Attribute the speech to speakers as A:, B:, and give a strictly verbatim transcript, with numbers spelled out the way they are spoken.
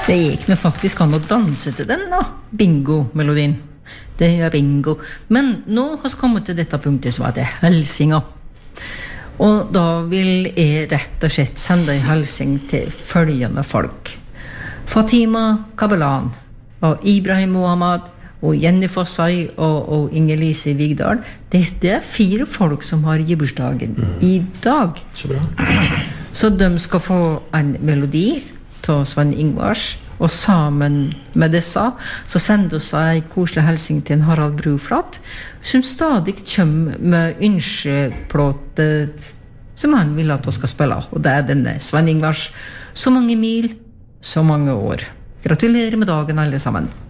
A: Det gikk nå faktisk an å danse til den da, bingo-melodien. Det er bingo. Men nå har vi kommet til dette punktet som heter helsinga. Og da vil jeg rett og slett sende en helsing til følgende folk. Fatima Kabelan og Ibrahim Mohammed og Jenny Fossai og, og Inger-Lise Vigdal. Dette er fire folk som har gibursdagen mm. i dag.
B: Så bra.
A: Så de skal få en melodi til Sven Ingvars, og sammen med disse så sender oss en koselig helsing til en Harald Bruflat, som stadig kommer med ønskeplåter som han vil at vi skal spille, og det er denne Sven Ingvars. Så mange mil, så mange år. Gratulerer med dagen alle sammen.